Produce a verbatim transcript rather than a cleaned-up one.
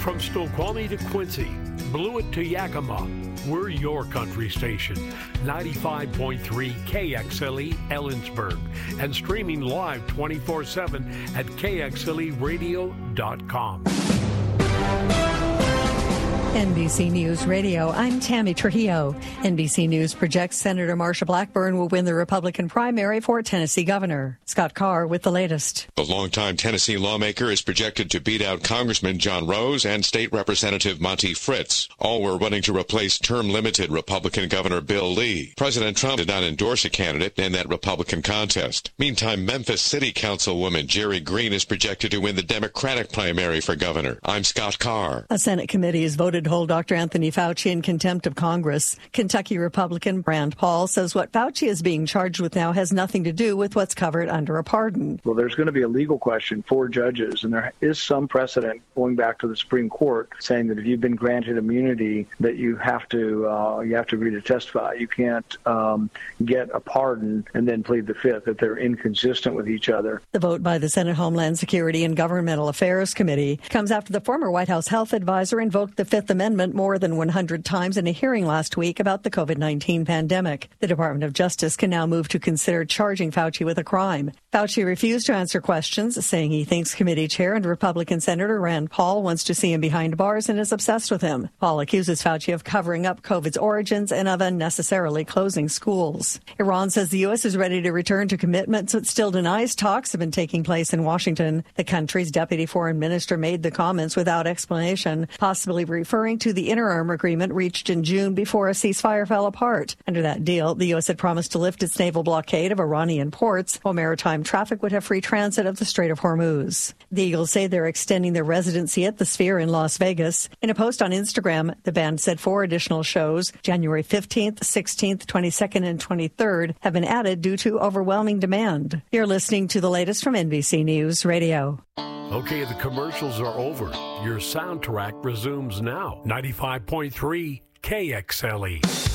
From Snoqualmie to Quincy, Blewett to Yakima, we're your country station. ninety-five point three K X L E Ellensburg and streaming live twenty-four seven at K X L E radio dot com. N B C News Radio, I'm Tammy Trujillo. N B C News projects Senator Marsha Blackburn will win the Republican primary for Tennessee governor. Scott Carr with the latest. The longtime Tennessee lawmaker is projected to beat out Congressman John Rose and State Representative Monty Fritz. All were running to replace term-limited Republican Governor Bill Lee. President Trump did not endorse a candidate in that Republican contest. Meantime, Memphis City Councilwoman Jerry Green is projected to win the Democratic primary for governor. I'm Scott Carr. A Senate committee has voted to hold Doctor Anthony Fauci in contempt of Congress. Kentucky Republican Rand Paul says what Fauci is being charged with now has nothing to do with what's covered under a pardon. Well, there's going to be a legal question for judges, and there is some precedent going back to the Supreme Court saying that if you've been granted immunity, that you have to uh, you have to agree to testify. You can't um, get a pardon and then plead the fifth, that they're inconsistent with each other. The vote by the Senate Homeland Security and Governmental Affairs Committee comes after the former White House health advisor invoked the Fifth Amendment more than one hundred times in a hearing last week about the COVID nineteen pandemic. The Department of Justice can now move to consider charging Fauci with a crime. Fauci refused to answer questions, saying he thinks committee chair and Republican Senator Rand Paul wants to see him behind bars and is obsessed with him. Paul accuses Fauci of covering up COVID's origins and of unnecessarily closing schools. Iran says the U S is ready to return to commitments, but still denies talks have been taking place in Washington. The country's deputy foreign minister made the comments without explanation, possibly referring to the interim agreement reached in June before a ceasefire fell apart. Under that deal, the U S had promised to lift its naval blockade of Iranian ports, while maritime traffic would have free transit of the Strait of Hormuz. The Eagles say they're extending their residency at the Sphere in Las Vegas. In a post on Instagram, the band said four additional shows, January fifteenth, sixteenth, twenty-second, and twenty-third, have been added due to overwhelming demand. You're listening to the latest from N B C News Radio. Okay, the commercials are over. Your soundtrack resumes now. ninety-five point three K X L E.